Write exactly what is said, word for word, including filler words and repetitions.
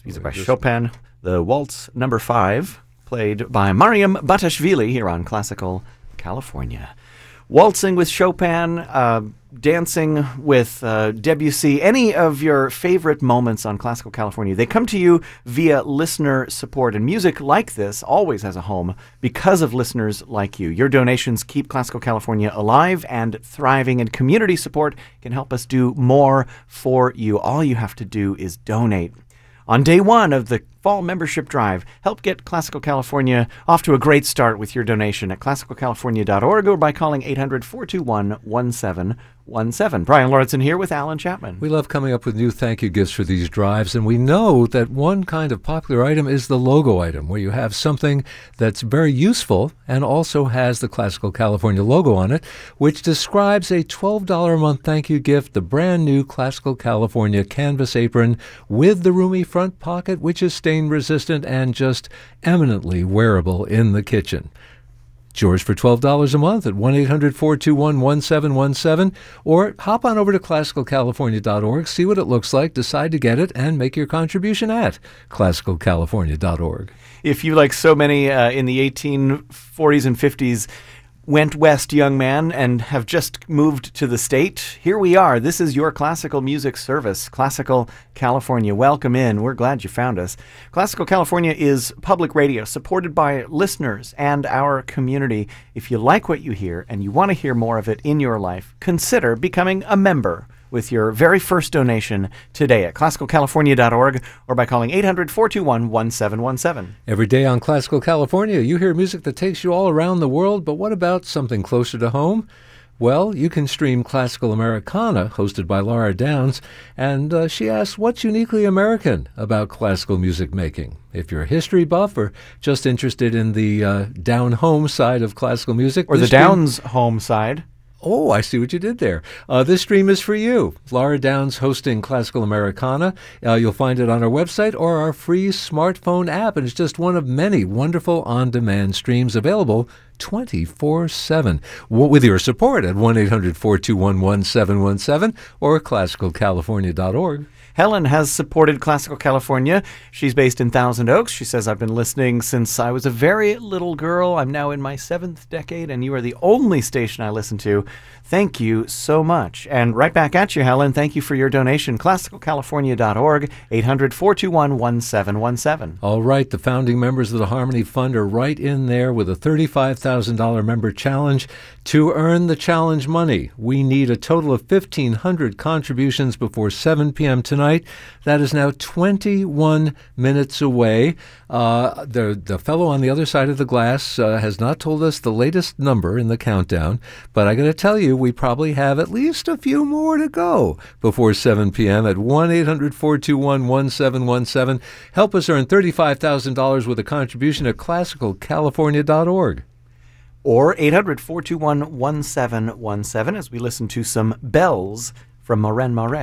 Music by Chopin, the Waltz Number Five, played by Mariam Batashvili here on Classical California. Waltzing with Chopin, uh, dancing with uh, Debussy, any of your favorite moments on Classical California, they come to you via listener support. And music like this always has a home because of listeners like you. Your donations keep Classical California alive and thriving, and community support can help us do more for you. All you have to do is donate. On day one of the fall membership drive, help get Classical California off to a great start with your donation at classical california dot org or by calling eight hundred, four two one, one seven one seven. Brian Lauritsen here with Alan Chapman. We love coming up with new thank you gifts for these drives, and we know that one kind of popular item is the logo item, where you have something that's very useful and also has the Classical California logo on it, which describes a twelve dollars a month thank you gift, the brand new Classical California canvas apron with the roomy front pocket, which is stain resistant and just eminently wearable in the kitchen. It's yours for twelve dollars a month at one eight hundred, four two one, one seven one seven, or hop on over to classical california dot org, see what it looks like, decide to get it, and make your contribution at classical california dot org. If you, like so many uh, in the eighteen forties and fifties, went west, young man, and have just moved to the state, here we are. This is your classical music service, Classical California. Welcome in. We're glad you found us. Classical California is public radio supported by listeners and our community. If you like what you hear and you want to hear more of it in your life, consider becoming a member with your very first donation today at classical california dot org or by calling eight hundred, four two one, one seven one seven. Every day on Classical California, you hear music that takes you all around the world, but what about something closer to home? Well, you can stream Classical Americana, hosted by Laura Downs, and uh, she asks, what's uniquely American about classical music making? If you're a history buff or just interested in the uh, down-home side of classical music. Or the stream- Downs home side. Oh, I see what you did there. Uh, this stream is for you. Laura Downs hosting Classical Americana. Uh, you'll find it on our website or our free smartphone app, and it's just one of many wonderful on-demand streams available twenty-four seven. With your support at one eight hundred, four two one, one seven one seven or classical california dot org. Helen has supported Classical California. She's based in Thousand Oaks. She says, I've been listening since I was a very little girl. I'm now in my seventh decade, and you are the only station I listen to. Thank you so much. And right back at you, Helen. Thank you for your donation. classical california dot org, eight hundred, four two one, one seven one seven. All right. The founding members of the Harmony Fund are right in there with a thirty-five thousand dollars member challenge. To earn the challenge money, we need a total of fifteen hundred contributions before seven p.m. tonight. That is now twenty-one minutes away. Uh, the, the fellow on the other side of the glass uh, has not told us the latest number in the countdown, but I got to tell you, we probably have at least a few more to go before seven p.m. at one eight hundred, four two one, one seven one seven. Help us earn thirty-five thousand dollars with a contribution at classical california dot org. Or eight hundred, four two one, one seven one seven as we listen to some bells from Maureen Mauret.